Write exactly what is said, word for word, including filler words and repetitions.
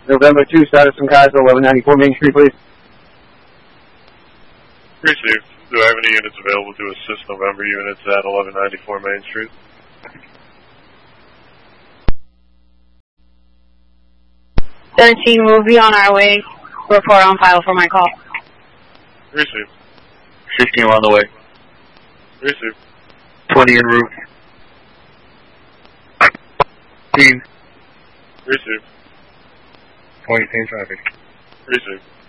November two, status in Kaiser, eleven ninety-four Main Street, please. Received. Do I have any units available to assist November units at eleven ninety-four Main Street? thirteen, we'll be on our way. Report on file for my call. Received. sixteen, we're on the way. Received. twenty en route. Received. twenty, same traffic. Received.